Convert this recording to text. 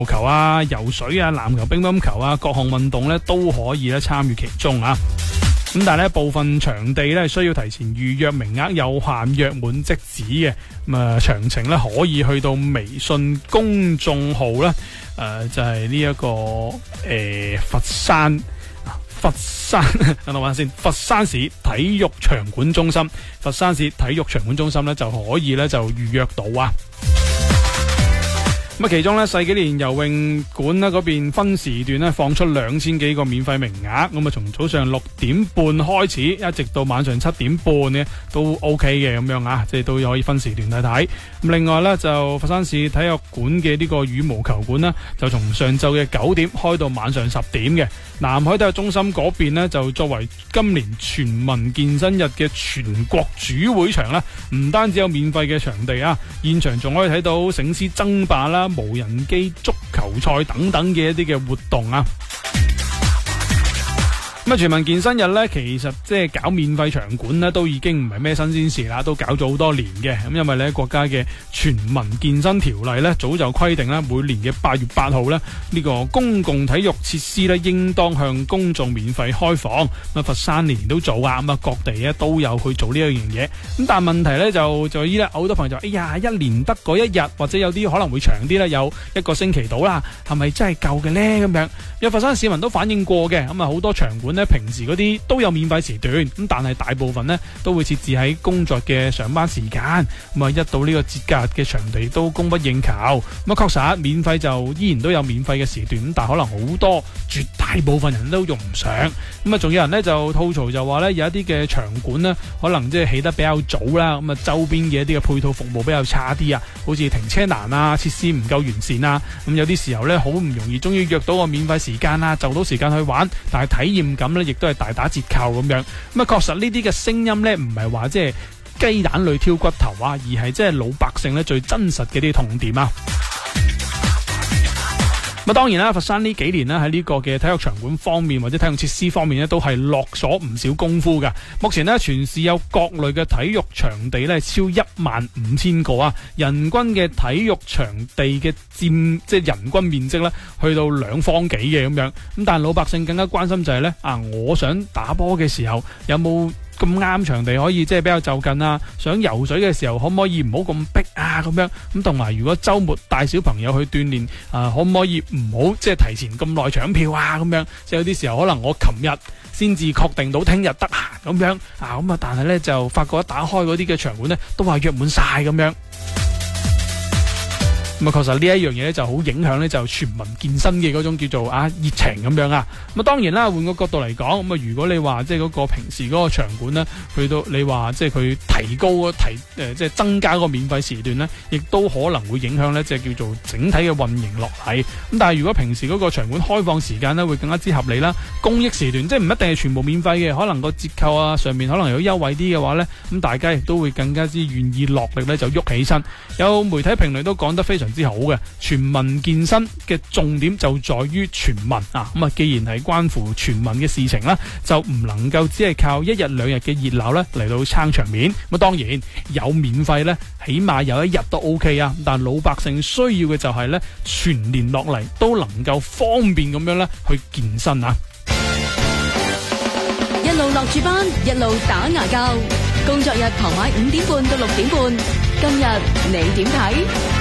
球啊、游水啊、籃球、乒乓球啊，各項運動咧都可以咧參與其中啊。咁但係咧部分場地咧需要提前預約，名額有限，約滿即止嘅。咁啊，詳情咧可以去到微信公眾號咧，就係呢一個佛山，等我話先，佛山市體育場館中心，佛山市體育場館中心咧就可以咧就預約到啊。咁其中咧世紀蓮游泳館咧嗰邊分時段咧放出2000幾個免費名額，咁啊從早上6點半開始，一直到晚上7點半呢都 OK 嘅咁樣啊，即係都可以分時段睇睇。咁另外咧就佛山市體育館嘅呢個羽毛球館呢，就從上晝嘅9點開到晚上10點嘅。南海體育中心嗰邊呢，就作為今年全民健身日嘅全國主會場啦，唔單止有免費嘅場地啊，現場仲可以睇到醒獅爭霸啦、無人機足球賽等等嘅一啲嘅活動啊。咁啊，全民健身日咧，其實即係搞免費場館咧，都已經唔係咩新鮮事啦，都搞咗好多年嘅。咁因為咧，國家嘅全民健身條例咧，早就規定咧，每年嘅8月8號咧，呢個公共體育設施咧，應當向公眾免費開放。咁佛山年年都做啊，咁啊，各地咧都有去做呢一樣嘢。咁但係問題咧就依家好多朋友就，哎呀，一年得嗰一日，或者有啲可能會長啲啦，有1個星期到啦，係咪真係夠嘅咧？咁樣，有佛山市民都反映過嘅，咁啊好多場館咧，平時嗰啲都有免費時段，咁但係大部分呢都會設置喺工作嘅上班時間，咁啊一到呢個節假日嘅場地都供不應求，咁啊確實免費就依然都有免費嘅時段，咁但係可能好多絕大部分人都用唔上，咁啊仲有人呢就吐槽就話呢，有一啲嘅場館呢可能即係起得比較早啦，咁啊周邊嘅一啲嘅配套服務比較差啲啊，好似停車難啊、設施唔夠完善啊，咁有啲時候呢好唔容易終於約到個免費時間啦，就到時間去玩，但係體驗感呢亦都係大打折扣咁樣。咁啊確實呢啲嘅聲音呢唔係話即係雞蛋裏挑骨頭啊，而係即係老百姓呢最真實嘅啲痛點啊。咁當然啦，佛山呢幾年呢喺呢個嘅體育場館方面或者體育設施方面呢都係落咗唔少功夫噶。目前呢全市有各類嘅體育場地呢超15000個啊，人均嘅體育場地嘅佔即係人均面積呢去到2方幾嘅咁樣。咁但係老百姓更加關心就係呢，我想打波嘅時候有冇咁啱場地可以即係比較就近啊，想游水嘅時候可唔可以唔好咁逼啊咁樣，咁同埋如果週末帶小朋友去鍛鍊可唔可以唔好即係提前咁耐搶票啊咁樣，即係有啲時候可能我琴日先至確定到聽日得閒咁樣咁啊，但係呢就發覺一打開嗰啲嘅場館呢都話約滿晒咁樣。咁啊，確實呢一樣嘢咧就好影響咧，就全民健身嘅嗰種叫做熱情咁樣啊。咁啊，當然啦，換個角度嚟講，咁啊，如果你話即係嗰個平時嗰個場館咧，去到你話即係佢提高即係增加個免費時段咧，亦都可能會影響咧，即係叫做整體嘅運營落嚟。咁但係如果平時嗰個場館開放時間咧會更加之合理啦，公益時段即係唔一定係全部免費嘅，可能個折扣啊上面可能有優惠啲嘅話咧，咁大家亦都會更加之願意落力咧就喐起身。有媒體評論都講得非常之好嘅，全民健身嘅重點就在於全民啊！咁啊，既然係關乎全民嘅事情啦，就唔能夠只係靠1日2日嘅熱鬧咧嚟到撐場面。咁當然有免費咧，起碼有一日都 OK 啊！但老百姓需要嘅就係咧，全年落嚟都能夠方便咁樣咧去健身啊！ 一路落住班，一路打牙膠，工作日傍晚5點半到6點半。今日你點睇？